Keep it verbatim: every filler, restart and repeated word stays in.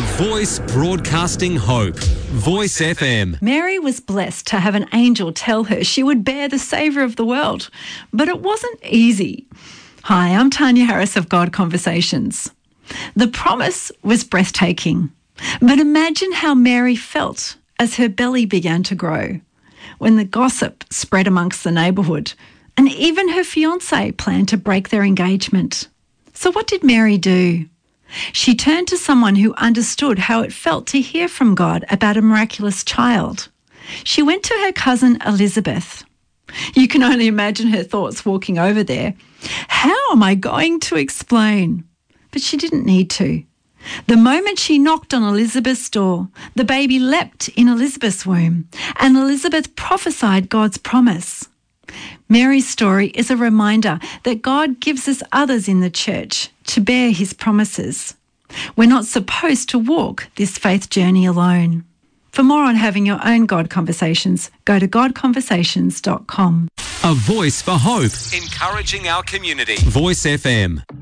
voice broadcasting hope. Voice F M. Mary was blessed to have an angel tell her she would bear the Saviour of the world, but it wasn't easy. Hi, I'm Tanya Harris of God Conversations. The promise was breathtaking, but imagine how Mary felt as her belly began to grow, when the gossip spread amongst the neighbourhood, and even her fiancé planned to break their engagement. So what did Mary do? She turned to someone who understood how it felt to hear from God about a miraculous child. She went to her cousin Elizabeth. You can only imagine her thoughts walking over there. How am I going to explain? But she didn't need to. The moment she knocked on Elizabeth's door, the baby leapt in Elizabeth's womb, and Elizabeth prophesied God's promise. Mary's story is a reminder that God gives us others in the church to bear his promises. We're not supposed to walk this faith journey alone. For more on having your own God Conversations, go to god conversations dot com. A voice for hope, encouraging our community. Voice F M.